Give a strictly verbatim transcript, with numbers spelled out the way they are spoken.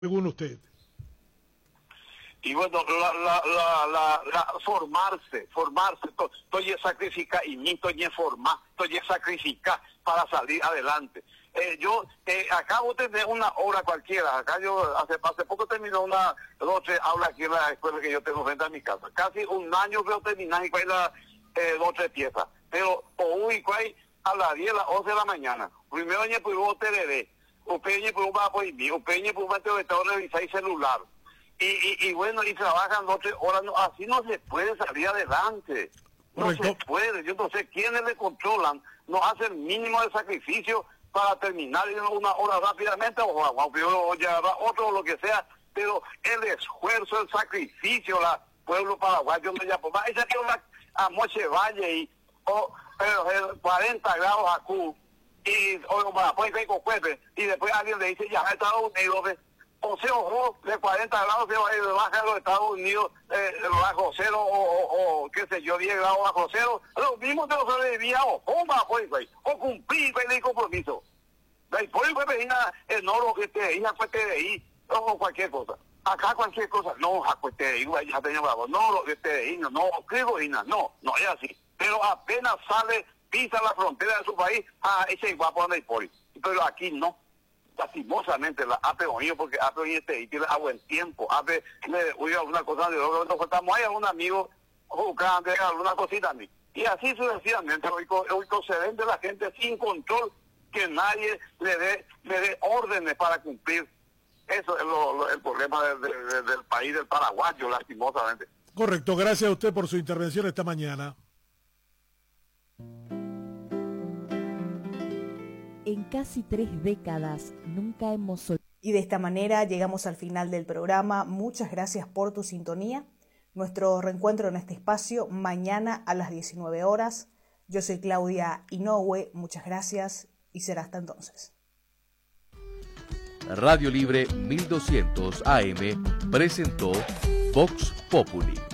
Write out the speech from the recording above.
según usted? Y bueno, la, la, la, la, la formarse, formarse, estoy sacrificar y ni estoy formar, estoy sacrificar para salir adelante. Eh, yo eh, acabo de tener una hora cualquiera, acá yo hace, hace poco terminé una, dos, tres aulas aquí en la escuela que yo tengo frente a mi casa. Casi un año veo terminar y cuál la eh, dos, tres piezas. Pero hoy cuál a las diez, a las once de la mañana. Primero año pues vos T V D, o peña pues va a prohibir, o peña pues va a revisar el celular. Y, y, y bueno, y trabajan dos, tres horas, no, así no se puede salir adelante. No Correcto. se puede, yo no sé quiénes le controlan, no hacen el mínimo de sacrificio para terminar en una hora rápidamente, o, o, o ya otro o lo que sea, pero el esfuerzo, el sacrificio, la pueblo paraguayo me llamo, esa que una a Moche Valle y o, eh, cuarenta grados a Q, y o para pues y después alguien le dice ya Estados Unidos, o sea, ojo, de cuarenta grados se baja a los Estados Unidos eh, bajo cero o, o, o, qué sé yo, diez grados bajo cero, lo mismo te lo sobrevivía o bomba, pues, güey, o cumplir el compromiso. Y por eso me el oro que te hija fue te ahí, o cualquier cosa. Acá cualquier cosa, no, acueste ahí, güey, ya tenía bravo, no, lo que te ahí, no, no, no, no es así. Pero apenas sale, pisa la frontera de su país, ah, ese guapo anda y por ahí. Pero aquí no. Lastimosamente la A P O I, porque A P O I este, y tiene a buen tiempo. A P le oye alguna cosa de lo que estamos ahí, algún amigo jugando alguna cosita a mí. Y así sucesivamente, hoy, hoy se vende la gente sin control, que nadie le dé, le dé órdenes para cumplir. Eso es lo, lo, el problema de, de, de, del país, del paraguayo, lastimosamente. Correcto, gracias a usted por su intervención esta mañana. En casi tres décadas nunca hemos... Y de esta manera llegamos al final del programa. Muchas gracias por tu sintonía. Nuestro reencuentro en este espacio mañana a las diecinueve horas. Yo soy Claudia Inoue, muchas gracias y será hasta entonces. Radio Libre mil doscientos A M presentó Vox Populi.